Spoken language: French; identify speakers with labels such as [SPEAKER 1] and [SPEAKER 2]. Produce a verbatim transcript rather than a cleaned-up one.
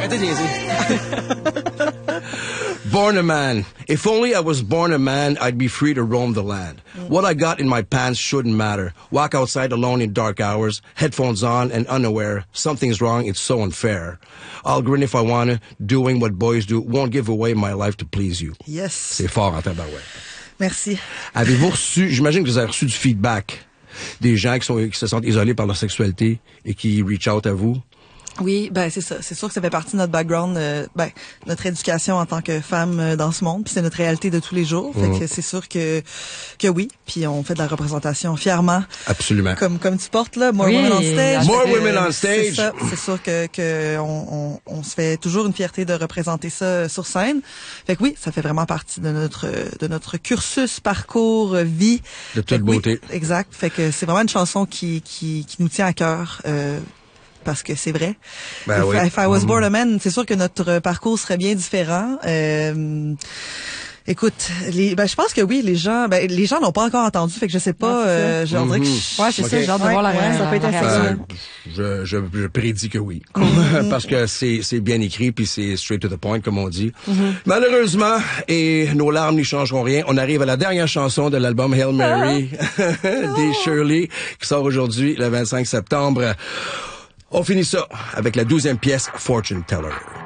[SPEAKER 1] arrêtez de niaiser.
[SPEAKER 2] Born a man. If only I was born a man, I'd be free to roam the land. Mm. What I got in my pants shouldn't matter. Walk outside alone in dark hours, headphones on and unaware. Something's wrong, it's so unfair. I'll grin if I wanna, doing what boys do. Won't give away my life to please you.
[SPEAKER 3] Yes.
[SPEAKER 2] C'est fort en tabarouette.
[SPEAKER 3] Merci.
[SPEAKER 2] Avez-vous reçu, j'imagine que vous avez reçu du feedback des gens qui, sont, qui se sentent isolés par leur sexualité et qui reach out à vous?
[SPEAKER 3] Oui, ben c'est ça. C'est sûr que ça fait partie de notre background, euh, ben notre éducation en tant que femme euh, dans ce monde, puis c'est notre réalité de tous les jours. Fait
[SPEAKER 2] mmh.
[SPEAKER 3] que c'est sûr que que oui, puis on fait de la représentation fièrement.
[SPEAKER 2] Absolument.
[SPEAKER 3] Comme comme tu portes là, More
[SPEAKER 4] oui,
[SPEAKER 3] Women on Stage.
[SPEAKER 2] More
[SPEAKER 3] que,
[SPEAKER 2] Women on Stage.
[SPEAKER 3] C'est ça. C'est sûr que que on, on on se fait toujours une fierté de représenter ça sur scène. Fait que oui, ça fait vraiment partie de notre de notre cursus, parcours, vie.
[SPEAKER 2] De toute beauté.
[SPEAKER 3] Oui, exact. Fait que c'est vraiment une chanson qui qui qui nous tient à cœur. Euh, Parce que c'est vrai.
[SPEAKER 2] Ben
[SPEAKER 3] if,
[SPEAKER 2] oui.
[SPEAKER 3] if I was born a man, c'est sûr que notre parcours serait bien différent. Euh, écoute, les, ben je pense que oui, les gens, ben les gens n'ont pas encore entendu, fait que je sais pas.
[SPEAKER 4] Ouais,
[SPEAKER 3] euh, je
[SPEAKER 2] mm-hmm.
[SPEAKER 3] que je,
[SPEAKER 4] ouais, c'est
[SPEAKER 2] okay.
[SPEAKER 4] ça. J'ai hâte de
[SPEAKER 3] ouais,
[SPEAKER 4] voir la,
[SPEAKER 3] ouais,
[SPEAKER 4] la,
[SPEAKER 3] ça peut être
[SPEAKER 4] la réaction.
[SPEAKER 2] Euh, je, je, je prédis que oui. Parce que c'est, c'est bien écrit puis c'est straight to the point, comme on dit. Mm-hmm. Malheureusement, et nos larmes n'y changeront rien, on arrive à la dernière chanson de l'album Hail Mary des Shirley, qui sort aujourd'hui, le vingt-cinq septembre. On finit ça avec la douzième pièce, Fortune Teller.